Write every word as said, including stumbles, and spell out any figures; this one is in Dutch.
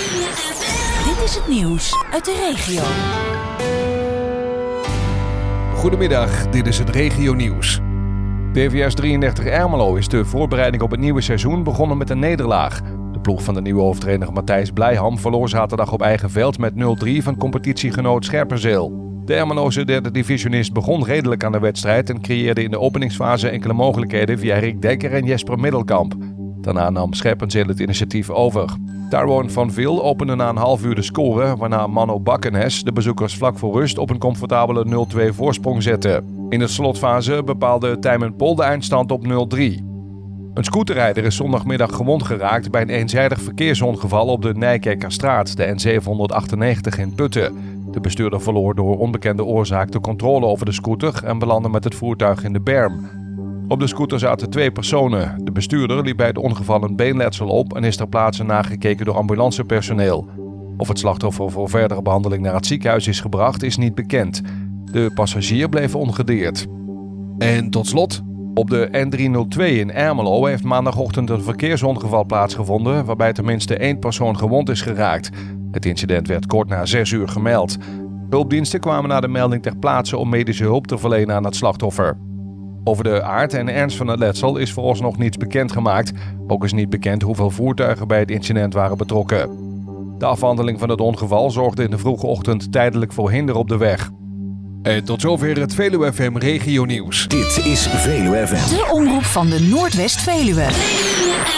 Dit is het nieuws uit de regio. Goedemiddag, dit is het regionieuws. P V S drieëndertig Ermelo is de voorbereiding op het nieuwe seizoen begonnen met een nederlaag. De ploeg van de nieuwe hoofdtrainer Matthijs Blijham verloor zaterdag op eigen veld met nul drie van competitiegenoot Scherpenzeel. De Ermeloze derde divisionist begon redelijk aan de wedstrijd en creëerde in de openingsfase enkele mogelijkheden via Rick Dekker en Jesper Middelkamp. Daarna nam Scherpenzeel het initiatief over. Tyrone van Vil opende na een half uur de score, waarna Mano Bakkenes de bezoekers vlak voor rust op een comfortabele nul twee voorsprong zette. In de slotfase bepaalde Tijmen Pol de eindstand op nul drie. Een scooterrijder is zondagmiddag gewond geraakt bij een eenzijdig verkeersongeval op de Nijkerkerstraat, de N zevenhonderdachtennegentig in Putten. De bestuurder verloor door onbekende oorzaak de controle over de scooter en belandde met het voertuig in de berm. Op de scooter zaten twee personen. De bestuurder liep bij het ongeval een beenletsel op en is ter plaatse nagekeken door ambulancepersoneel. Of het slachtoffer voor verdere behandeling naar het ziekenhuis is gebracht, is niet bekend. De passagier bleef ongedeerd. En tot slot, op de N driehonderdtwee in Ermelo heeft maandagochtend een verkeersongeval plaatsgevonden waarbij tenminste één persoon gewond is geraakt. Het incident werd kort na zes uur gemeld. Hulpdiensten kwamen na de melding ter plaatse om medische hulp te verlenen aan het slachtoffer. Over de aard en ernst van het letsel is vooralsnog niets bekendgemaakt. Ook is niet bekend hoeveel voertuigen bij het incident waren betrokken. De afhandeling van het ongeval zorgde in de vroege ochtend tijdelijk voor hinder op de weg. En tot zover het Veluwe F M Regio Nieuws. Dit is Veluwe F M. De omroep van de Noordwest-Veluwe.